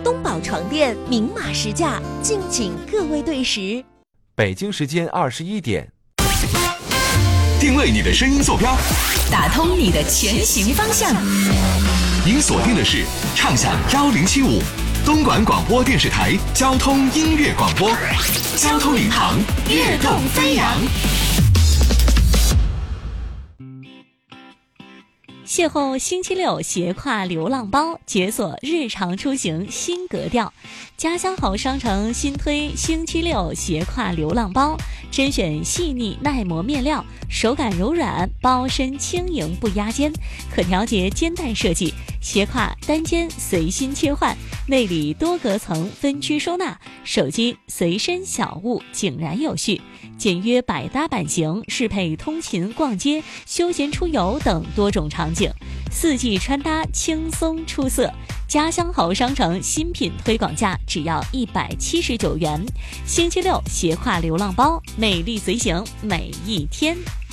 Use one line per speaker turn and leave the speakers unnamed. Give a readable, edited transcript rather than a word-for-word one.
东宝床垫明码实价，敬请各位对时。
北京时间21点，
定位你的声音坐标，
打通你的前行方向。
您锁定的是畅享1075东莞广播电视台交通音乐广播，交通领航，跃动飞扬。
邂逅星期六斜挎流浪包，解锁日常出行新格调。家乡好商城新推星期六斜挎流浪包，甄选细腻耐磨面料，手感柔软，包身轻盈不压肩，可调节肩带设计，斜挎单肩随心切换，内里多隔层分区收纳，手机随身小物井然有序，简约百搭版型，适配通勤、逛街、休闲出游等多种场景，四季穿搭轻松出色。家乡好商城新品推广价只要179元，星期六斜挎流浪包，美丽随行每一天。